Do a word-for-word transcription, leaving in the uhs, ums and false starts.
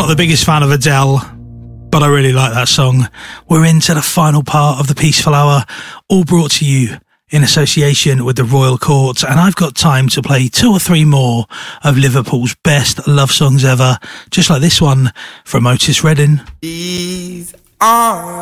not the biggest fan of Adele, but I really like that song. We're into the final part of the Peaceful Hour, all brought to you in association with the Royal Court, and I've got time to play two or three more of Liverpool's best love songs ever, just like this one from Otis Redding. These are